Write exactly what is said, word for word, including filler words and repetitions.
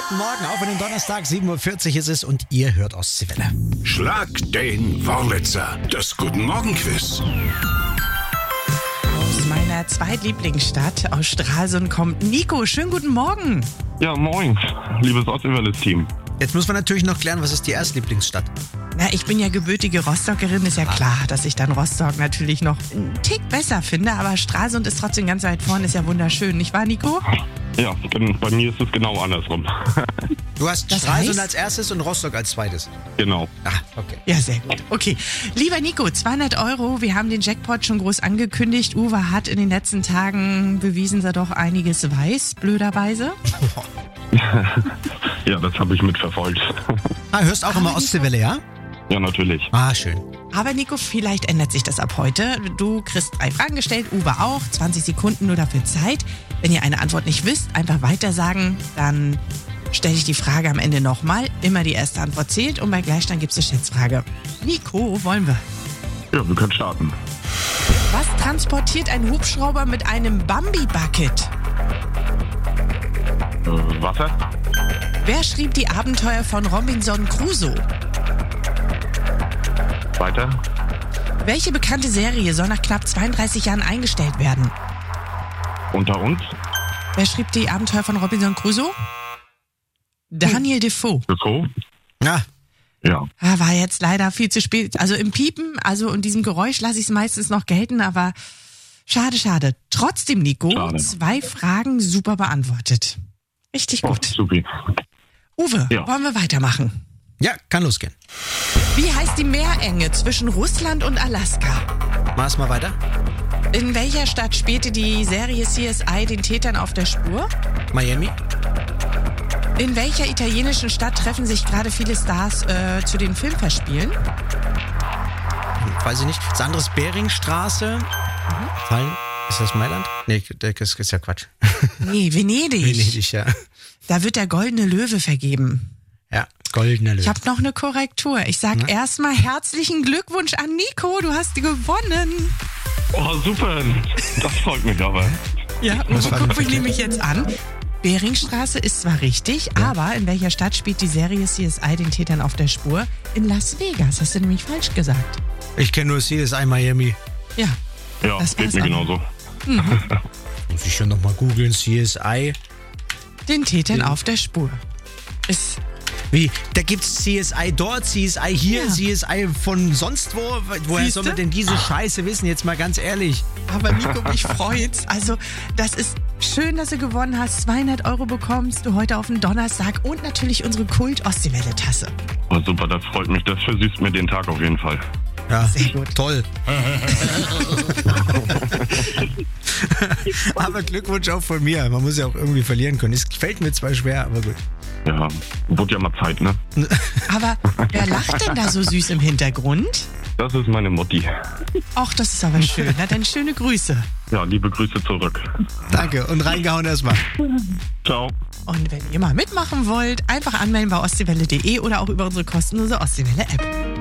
guten Morgen, auch für den Donnerstag, sieben Uhr vierzig ist es und ihr hört Ostseewelle. Schlag den Wurlitzer, das Guten Morgen Quiz. Aus meiner Zweitlieblingsstadt, aus Stralsund, kommt Nico. Schönen guten Morgen. Ja, moin, liebes Ostseewelle-Team. Jetzt muss man natürlich noch klären, was ist die Erstlieblingsstadt? Na, ich bin ja gebürtige Rostockerin, ist ja klar, dass ich dann Rostock natürlich noch einen Tick besser finde, aber Stralsund ist trotzdem ganz weit vorne, ist ja wunderschön, nicht wahr, Nico? Ja, bei mir ist es genau andersrum. Du hast Das Stralsund heißt? als erstes und Rostock als zweites. Genau. Ah, okay. Ja, sehr gut. Okay, lieber Nico, zweihundert Euro, wir haben den Jackpot schon groß angekündigt. Uwe hat in den letzten Tagen bewiesen, dass er doch einiges weiß, blöderweise. Ja, das habe ich mitverfolgt. Ah, hörst auch immer Ostseewelle, ja? Ja, natürlich. Ah, schön. Aber Nico, vielleicht ändert sich das ab heute. Du kriegst drei Fragen gestellt, Uwe auch, zwanzig Sekunden nur dafür Zeit. Wenn ihr eine Antwort nicht wisst, einfach weitersagen, dann stelle ich die Frage am Ende nochmal. Immer die erste Antwort zählt und bei Gleichstand gibt es eine Schätzfrage. Nico, wollen wir? Ja, wir können starten. Was transportiert ein Hubschrauber mit einem Bambi-Bucket? Äh, Wasser? Wer schrieb die Abenteuer von Robinson Crusoe? Weiter? Welche bekannte Serie soll nach knapp zweiunddreißig Jahren eingestellt werden? Unter uns? Wer schrieb die Abenteuer von Robinson Crusoe? Daniel Defoe. Defoe? Ja, Ja. Ah, war jetzt leider viel zu spät. Also im Piepen, also in diesem Geräusch lasse ich es meistens noch gelten, aber schade, schade. Trotzdem, Nico, Schade. zwei Fragen super beantwortet. Richtig Oh, gut. supi. Uwe, Ja. wollen wir weitermachen? ja, kann losgehen. Wie heißt die Meerenge zwischen Russland und Alaska? Mach's mal weiter. In welcher Stadt spielte die Serie C S I den Tätern auf der Spur? Miami? In welcher italienischen Stadt treffen sich gerade viele Stars äh, zu den Filmfestspielen? Weiß ich nicht. Das andere ist Beringstraße. Fallen. Ist das Mailand? Nee, das ist ja Quatsch. Nee, Venedig. Venedig, ja. Da wird der Goldene Löwe vergeben. Ja, goldener Löwe. Ich habe noch eine Korrektur. Ich sag erstmal herzlichen Glückwunsch an Nico. Du hast gewonnen. Oh, super. Das freut mich aber. Ja, und guck mich nämlich jetzt an. Beringstraße ist zwar richtig, aber in welcher Stadt spielt die Serie C S I den Tätern auf der Spur? In Las Vegas. Hast du nämlich falsch gesagt. Ich kenne nur C S I Miami. Ja. Ja, Das geht war's mir auch. genauso. Muss ich schon nochmal googeln. C S I. Den Tätern auf der Spur. Ist Wie? Da gibt's C S I dort, C S I hier, Ja. C S I von sonst wo. Woher Siehste? soll man denn diese Scheiße wissen? Jetzt mal ganz ehrlich. Aber Nico, mich freut's. Also, das ist schön, dass du gewonnen hast. zweihundert Euro bekommst du heute auf den Donnerstag und natürlich unsere Kult-Ostseewelle-Tasse. Oh, super, das freut mich. Das versüßt mir den Tag auf jeden Fall. Ja, Sehr gut. Toll. Aber Glückwunsch auch von mir. Man muss ja auch irgendwie verlieren können. Es fällt mir zwar schwer, aber gut. Ja, wurde ja mal Zeit, ne? Aber wer lacht denn da so süß im Hintergrund? Das ist meine Mutti. Ach, das ist aber schön. Na dann schöne Grüße. Ja, liebe Grüße zurück. Danke und reingehauen erstmal. Ciao. Und wenn ihr mal mitmachen wollt, einfach anmelden bei ostseewelle punkt de oder auch über unsere kostenlose Ostseewelle-App.